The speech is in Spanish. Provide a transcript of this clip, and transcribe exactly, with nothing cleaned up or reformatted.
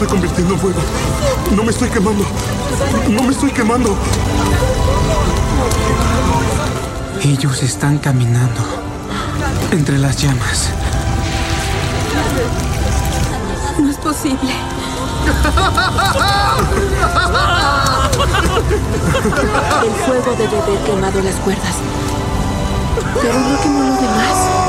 estoy convirtiendo en fuego. No me estoy quemando. No me estoy quemando. Ellos están caminando entre las llamas. No es posible. El fuego debe haber quemado las cuerdas, pero no quemó lo demás.